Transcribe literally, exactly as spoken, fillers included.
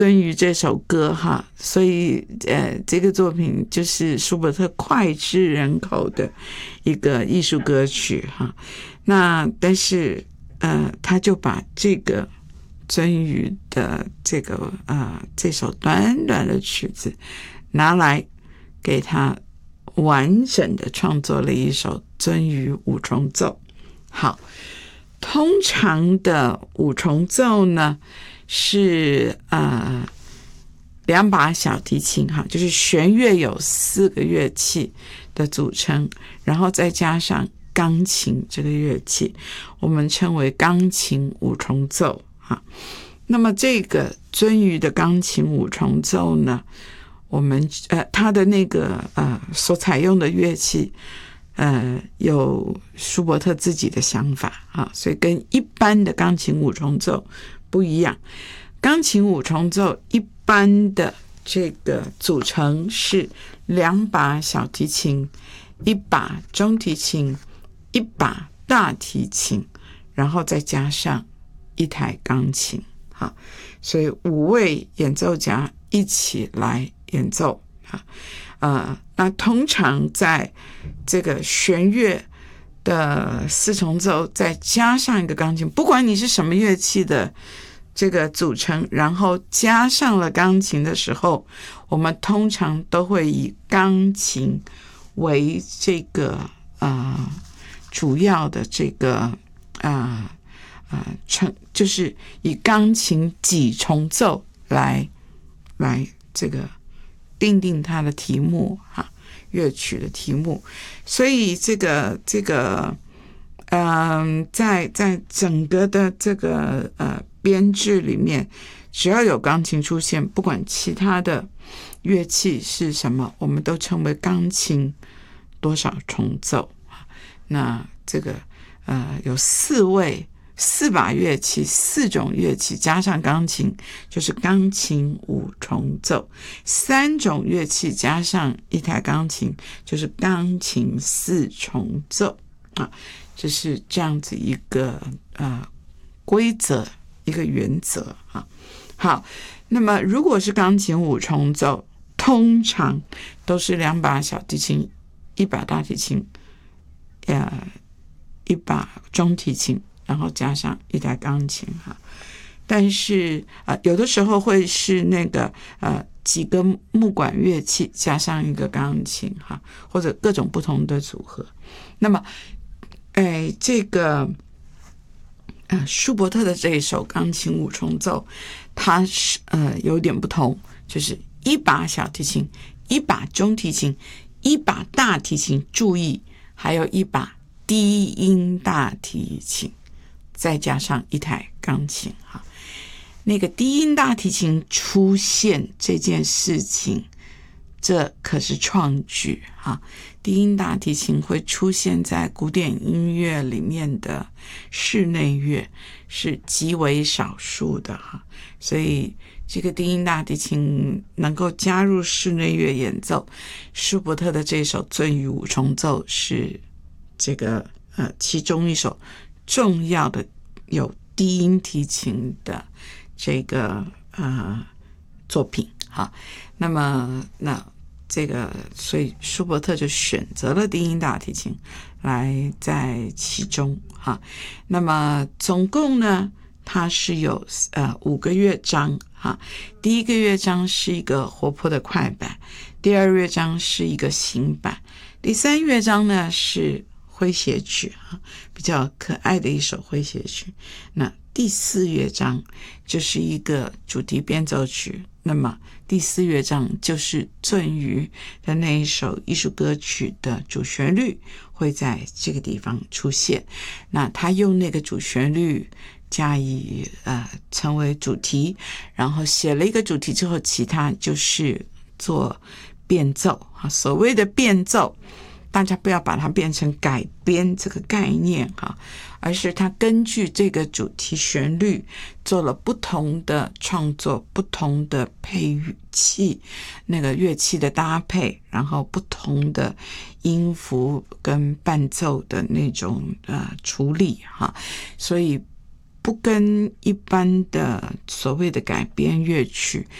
关于这首歌哈，所以呃，这个作品就是舒伯特脍炙人口的一个艺术歌曲哈。那但是呃，他就把这个鳟鱼的这个呃这首短短的曲子拿来给他完整的创作了一首鳟鱼五重奏。好，通常的五重奏呢是呃两把小提琴哈，就是弦乐有四个乐器的组成，然后再加上钢琴这个乐器，我们称为钢琴五重奏哈。那么这个鳟鱼的钢琴五重奏呢，我们呃它的那个呃所采用的乐器呃有舒伯特自己的想法啊，所以跟一般的钢琴五重奏不一样。钢琴五重奏一般的这个组成是两把小提琴，一把中提琴，一把大提琴，然后再加上一台钢琴。好，所以五位演奏家一起来演奏啊。呃，那通常在这个弦乐的四重奏再加上一个钢琴，不管你是什么乐器的这个组成，然后加上了钢琴的时候，我们通常都会以钢琴为这个呃主要的这个呃呃成，就是以钢琴几重奏来来这个定定它的题目哈，乐曲的题目。所以这个这个嗯、呃，在在整个的这个呃编制里面，只要有钢琴出现，不管其他的乐器是什么，我们都称为钢琴多少重奏。那这个呃有四位四把乐器，四种乐器加上钢琴，就是钢琴五重奏；三种乐器加上一台钢琴，就是钢琴四重奏啊。这是这样子一个呃规则，一个原则啊。好，那么如果是钢琴五重奏，通常都是两把小提琴，一把大提琴，呃，一把中提琴，然后加上一台钢琴哈。但是呃，有的时候会是那个呃几个木管乐器加上一个钢琴哈，或者各种不同的组合。那么哎，这个呃，舒伯特的这一首钢琴五重奏，它是呃有点不同，就是一把小提琴，一把中提琴，一把大提琴，注意还有一把低音大提琴，再加上一台钢琴哈。那个低音大提琴出现这件事情，这可是创举哈。低音大提琴会出现在古典音乐里面的室内乐是极为少数的哈，所以这个低音大提琴能够加入室内乐演奏，舒伯特的这首鳟鱼五重奏是这个呃其中一首重要的有低音提琴的这个呃作品哈。那么那这个，所以舒伯特就选择了低音大提琴来在其中哈。那么总共呢，它是有呃五个乐章哈。第一个乐章是一个活泼的快板，第二乐章是一个行板，第三乐章呢是诙谐曲哈，比较可爱的一首诙谐曲。那第四乐章就是一个主题变奏曲，那么第四乐章就是鳟鱼的那一首艺术歌曲的主旋律会在这个地方出现。那他用那个主旋律加以呃成为主题，然后写了一个主题之后，其他就是做变奏啊。所谓的变奏，大家不要把它变成改编这个概念哈，而是它根据这个主题旋律做了不同的创作，不同的配器，那个乐器的搭配，然后不同的音符跟伴奏的那种呃处理哈，所以不跟一般的所谓的改编乐曲